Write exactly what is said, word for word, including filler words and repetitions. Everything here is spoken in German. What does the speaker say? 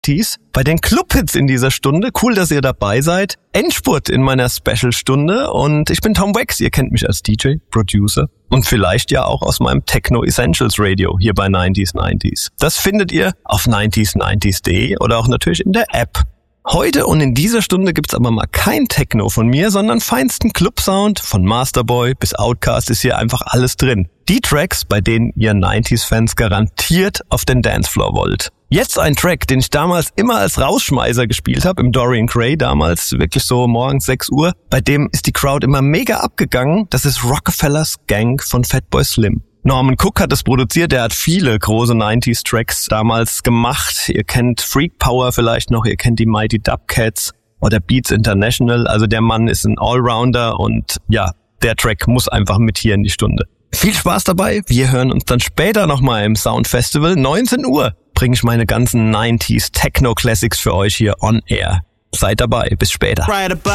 neunziger bei den Clubhits in dieser Stunde. Cool, dass ihr dabei seid. Endspurt in meiner Special-Stunde und ich bin Tom Wax. Ihr kennt mich als D J, Producer und vielleicht ja auch aus meinem Techno Essentials Radio hier bei neunziger neunziger. Das findet ihr auf neunziger neunziger punkt de oder auch natürlich in der App. Heute und in dieser Stunde gibt's aber mal kein Techno von mir, sondern feinsten Club-Sound. Von Masterboy bis Outkast ist hier einfach alles drin. Die Tracks, bei denen ihr neunziger-Fans garantiert auf den Dancefloor wollt. Jetzt ein Track, den ich damals immer als Rausschmeißer gespielt habe, im Dorian Gray, damals wirklich so morgens sechs Uhr. Bei dem ist die Crowd immer mega abgegangen. Das ist Rockefellers Gang von Fatboy Slim. Norman Cook hat es produziert, der hat viele große neunziger-Tracks damals gemacht. Ihr kennt Freak Power vielleicht noch, ihr kennt die Mighty Dubcats oder Beats International. Also der Mann ist ein Allrounder und ja, der Track muss einfach mit hier in die Stunde. Viel Spaß dabei, wir hören uns dann später nochmal im Sound Festival. neunzehn Uhr bringe ich meine ganzen neunziger Techno Classics für euch hier on air. Seid dabei, bis später.